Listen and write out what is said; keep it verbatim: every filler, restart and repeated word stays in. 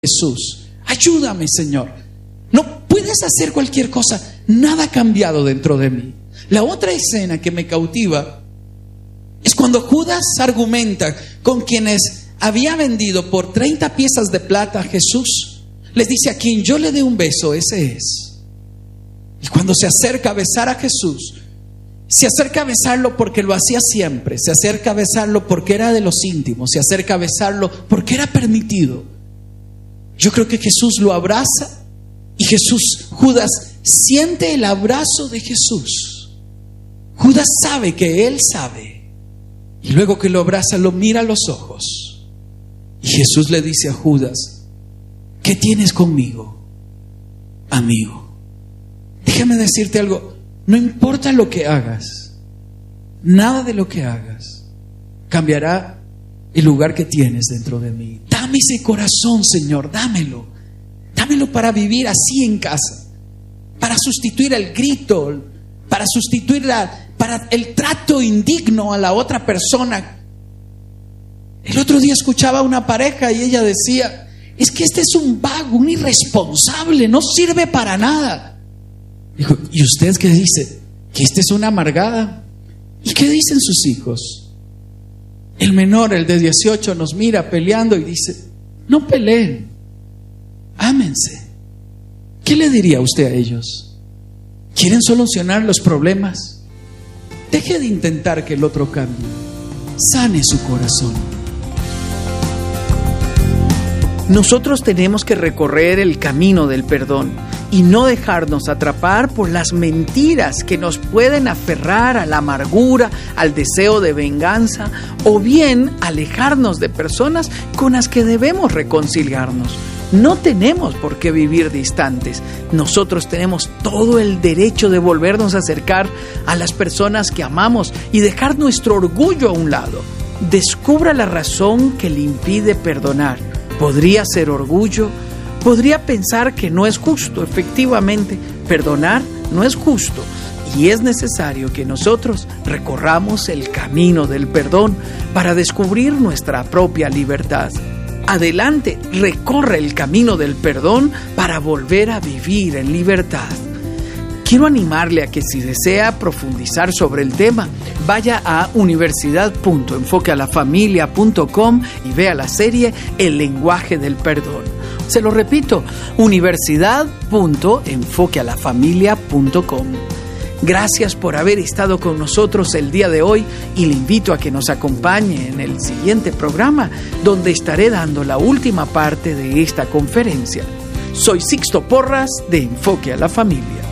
Jesús. Ayúdame, Señor. No puedes hacer cualquier cosa. Nada ha cambiado dentro de mí. La otra escena que me cautiva es cuando Judas argumenta con quienes había vendido por treinta piezas de plata a Jesús. Les dice: a quien yo le dé un beso, ese es. Y cuando se acerca a besar a Jesús, se acerca a besarlo porque lo hacía siempre. Se acerca a besarlo porque era de los íntimos. Se acerca a besarlo porque era permitido. Yo creo que Jesús lo abraza y Jesús, Judas, siente el abrazo de Jesús. Judas sabe que él sabe. Y luego que lo abraza, lo mira a los ojos. Y Jesús le dice a Judas: ¿qué tienes conmigo, amigo? Déjame decirte algo. No importa lo que hagas, nada de lo que hagas cambiará el lugar que tienes dentro de mí. Dame ese corazón, Señor, dámelo. Dámelo para vivir así en casa, para sustituir el grito, para sustituir la, para el trato indigno a la otra persona. El otro día escuchaba a una pareja y ella decía: es que este es un vago, un irresponsable, no sirve para nada. Dijo: ¿y usted qué dice? Que esta es una amargada. ¿Y qué dicen sus hijos? El menor, el de dieciocho, nos mira peleando y dice: no peleen, ámense. ¿Qué le diría usted a ellos? ¿Quieren solucionar los problemas? Deje de intentar que el otro cambie. Sane su corazón. Nosotros tenemos que recorrer el camino del perdón y no dejarnos atrapar por las mentiras que nos pueden aferrar a la amargura, al deseo de venganza, o bien alejarnos de personas con las que debemos reconciliarnos. No tenemos por qué vivir distantes. Nosotros tenemos todo el derecho de volvernos a acercar a las personas que amamos y dejar nuestro orgullo a un lado. Descubra la razón que le impide perdonar. Podría ser orgullo, podría pensar que no es justo. Efectivamente, perdonar no es justo y es necesario que nosotros recorramos el camino del perdón para descubrir nuestra propia libertad. Adelante, recorre el camino del perdón para volver a vivir en libertad. Quiero animarle a que, si desea profundizar sobre el tema, vaya a universidad punto enfoque a la familia punto com y vea la serie El lenguaje del perdón. Se lo repito, universidad punto enfoque a la familia punto com. Gracias por haber estado con nosotros el día de hoy y le invito a que nos acompañe en el siguiente programa, donde estaré dando la última parte de esta conferencia. Soy Sixto Porras de Enfoque a la Familia.